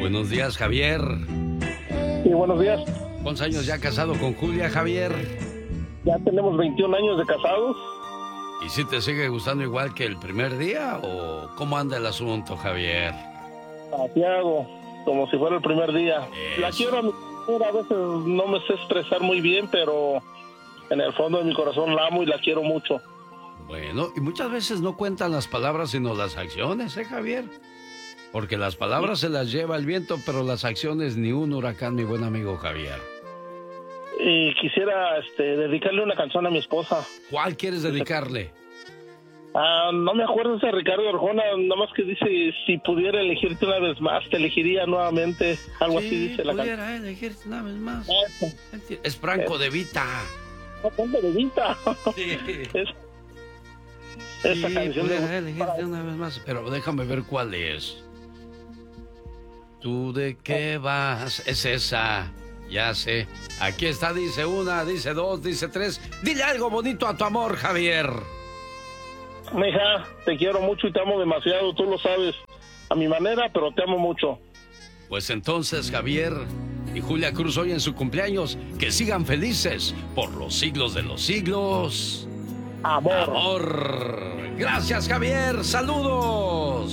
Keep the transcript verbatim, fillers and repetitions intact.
Buenos días, Javier. Sí, buenos días. ¿Cuántos años ya casado con Julia, Javier? Ya tenemos veintiún años de casados. ¿Y si te sigue gustando igual que el primer día o cómo anda el asunto, Javier? Pateado, como si fuera el primer día. Eso. La quiero a mi mujer, a veces no me sé expresar muy bien, pero en el fondo de mi corazón la amo y la quiero mucho. Bueno, y muchas veces no cuentan las palabras sino las acciones, ¿eh, Javier? Porque las palabras se las lleva el viento, pero las acciones ni un huracán, mi buen amigo Javier. Y quisiera este, dedicarle una canción a mi esposa. ¿Cuál quieres dedicarle? Ah, no me acuerdo de Ricardo Arjona, nada más que dice, si pudiera elegirte una vez más, te elegiría nuevamente. Algo Sí, así dice la canción. pudiera elegirte una vez más. Eso. Es Franco de Vita. No, ponte de vista. Sí. Es, esa Sí, canción pudiera de... elegirte una vez más, pero déjame ver cuál es. ¿Tú de qué vas? Es esa. Ya sé. Aquí está, dice una, dice dos, dice tres. Dile algo bonito a tu amor, Javier. Mija, te quiero mucho y te amo demasiado, tú lo sabes. A mi manera, pero te amo mucho. Pues entonces, Javier y Julia Cruz, hoy en su cumpleaños, que sigan felices por los siglos de los siglos. Amor. Amor. Gracias, Javier. Saludos.